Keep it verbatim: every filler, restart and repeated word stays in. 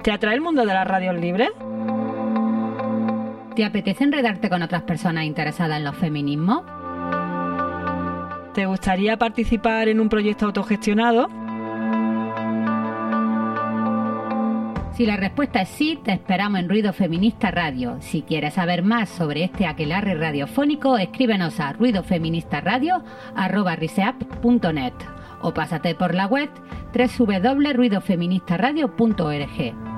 ¿Te atrae el mundo de las radios libres? ¿Te apetece enredarte con otras personas interesadas en los feminismos? ¿Te gustaría participar en un proyecto autogestionado? Si la respuesta es sí, te esperamos en Ruido Feminista Radio. Si quieres saber más sobre este aquelarre radiofónico, escríbenos a ruidofeministaradio arroba riseap punto net o pásate por la web doble u doble u doble u punto ruido feminista radio punto org.